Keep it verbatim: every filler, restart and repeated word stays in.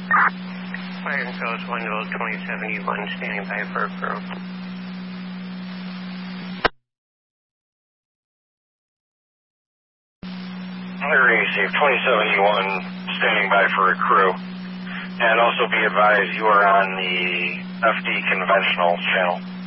Fire and Coast Windows twenty seventy-one, standing by for a crew. Fire received twenty seventy-one, standing by for a crew. And also be advised you are on the F D conventional channel.